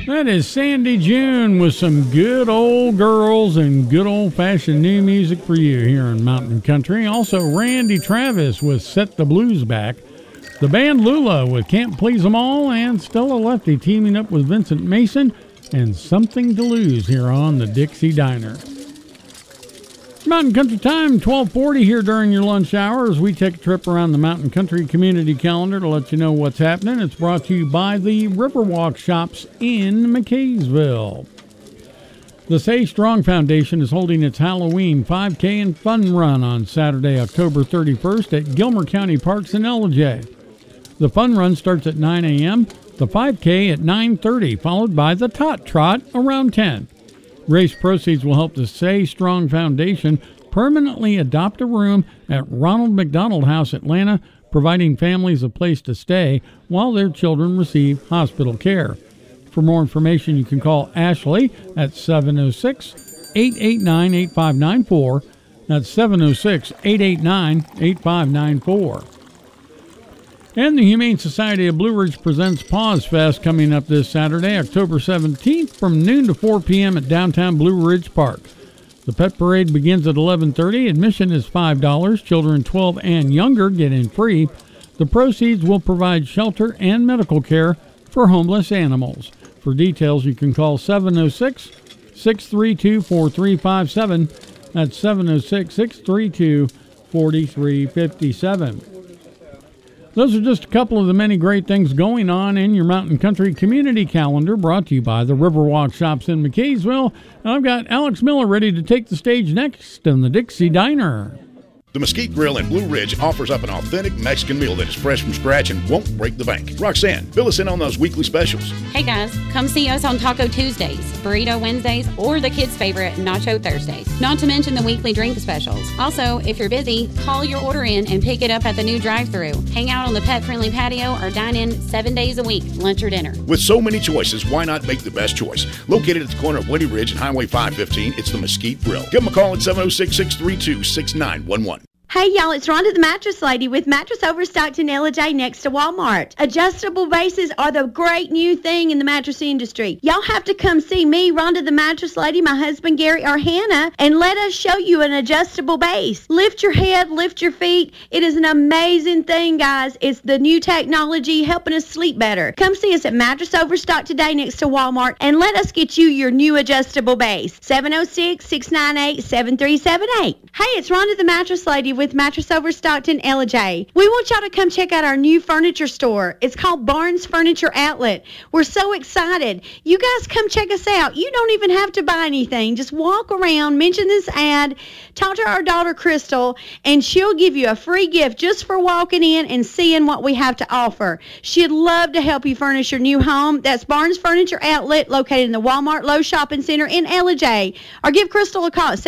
That is Sandy June with some good old girls and good old-fashioned new music for you here in Mountain Country. Also, Randy Travis with Set the Blues Back. The band Lula with Can't Please 'Em All, and Stella Lefty teaming up with Vincent Mason and Something to Lose here on the Dixie Diner. Mountain Country Time, 12:40 here during your lunch hour as we take a trip around the Mountain Country community calendar to let you know what's happening. It's brought to you by the Riverwalk Shops in McKaysville. The Stay Strong Foundation is holding its Halloween 5K and Fun Run on Saturday, October 31st at Gilmer County Parks in LJ. The Fun Run starts at 9 a.m., the 5K at 9:30, followed by the Tot Trot around 10. Race proceeds will help the Stay Strong Foundation permanently adopt a room at Ronald McDonald House, Atlanta, providing families a place to stay while their children receive hospital care. For more information, you can call Ashley at 706-889-8594. That's 706-889-8594. And the Humane Society of Blue Ridge presents Paws Fest coming up this Saturday, October 17th from noon to 4 p.m. at downtown Blue Ridge Park. The pet parade begins at 11:30. Admission is $5. Children 12 and younger get in free. The proceeds will provide shelter and medical care for homeless animals. For details, you can call 706-632-4357. That's 706-632-4357. Those are just a couple of the many great things going on in your Mountain Country community calendar, brought to you by the Riverwalk Shops in McKaysville. And I've got Alex Miller ready to take the stage next in the Dixie Diner. The Mesquite Grill in Blue Ridge offers up an authentic Mexican meal that is fresh from scratch and won't break the bank. Roxanne, fill us in on those weekly specials. Hey guys, come see us on Taco Tuesdays, Burrito Wednesdays, or the kids' favorite Nacho Thursdays. Not to mention the weekly drink specials. Also, if you're busy, call your order in and pick it up at the new drive-thru. Hang out on the pet-friendly patio or dine in 7 days a week, lunch or dinner. With so many choices, why not make the best choice? Located at the corner of Woody Ridge and Highway 515, it's the Mesquite Grill. Give them a call at 706-632-6911. Hey y'all, it's Rhonda the Mattress Lady with Mattress Overstocked in LJ next to Walmart. Adjustable bases are the great new thing in the mattress industry. Y'all have to come see me, Rhonda the Mattress Lady, my husband Gary, or Hannah, and let us show you an adjustable base. Lift your head, lift your feet. It is an amazing thing, guys. It's the new technology helping us sleep better. Come see us at Mattress Overstocked today next to Walmart and let us get you your new adjustable base. 706-698-7378. Hey, it's Rhonda the Mattress Lady with Mattress Overstocked in LJ. We want y'all to come check out our new furniture store. It's called Barnes Furniture Outlet. We're so excited. You guys come check us out. You don't even have to buy anything. Just walk around, mention this ad, talk to our daughter Crystal, and she'll give you a free gift just for walking in and seeing what we have to offer. She'd love to help you furnish your new home. That's Barnes Furniture Outlet, located in the Walmart Low Shopping Center in LJ. Or give Crystal a call at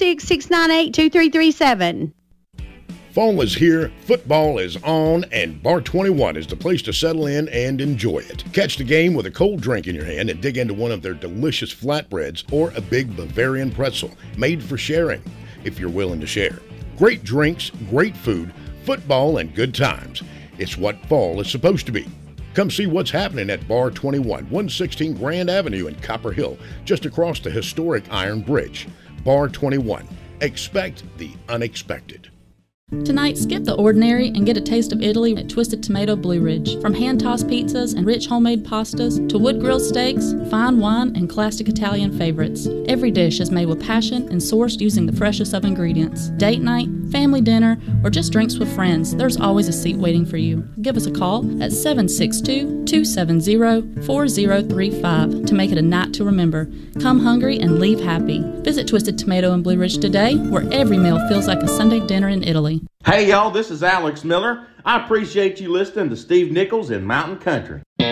706-698-2337. Fall is here, football is on, and Bar 21 is the place to settle in and enjoy it. Catch the game with a cold drink in your hand and dig into one of their delicious flatbreads or a big Bavarian pretzel, made for sharing, if you're willing to share. Great drinks, great food, football, and good times. It's what fall is supposed to be. Come see what's happening at Bar 21, 116 Grand Avenue in Copper Hill, just across the historic Iron Bridge. Bar 21. Expect the unexpected. Tonight, skip the ordinary and get a taste of Italy at Twisted Tomato Blue Ridge. From hand-tossed pizzas and rich homemade pastas to wood-grilled steaks, fine wine, and classic Italian favorites, every dish is made with passion and sourced using the freshest of ingredients. Date night, family dinner, or just drinks with friends, there's always a seat waiting for you. Give us a call at 762-270-4035 to make it a night to remember. Come hungry and leave happy. Visit Twisted Tomato in Blue Ridge today, where every meal feels like a Sunday dinner in Italy. Hey y'all, this is Alex Miller. I appreciate you listening to Steve Nichols in Mountain Country.